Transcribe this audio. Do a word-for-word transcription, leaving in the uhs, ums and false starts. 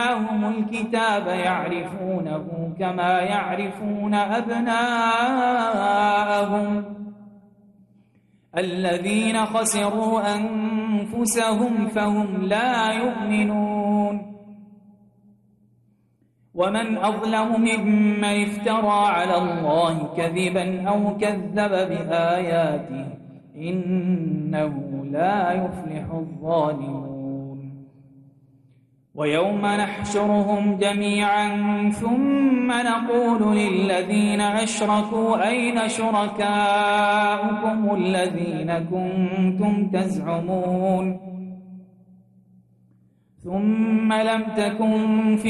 هم الكتاب يعرفونه كما يعرفون أبناءهم الذين خسروا أنفسهم فهم لا يؤمنون ومن أظلم ممن افترى على الله كذبا أو كذب بآياته إنه لا يفلح الظالمون ويوم نحشرهم جميعا ثم نقول للذين أشركوا أين شركاؤكم الذين كنتم تزعمون ثم لم تكن